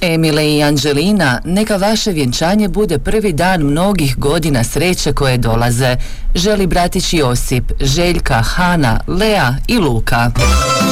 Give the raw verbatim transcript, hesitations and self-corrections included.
Emile i Anđelina, neka vaše vjenčanje bude prvi dan mnogih godina sreće koje dolaze. Želi bratić Josip, Željka, Hana, Lea i Luka.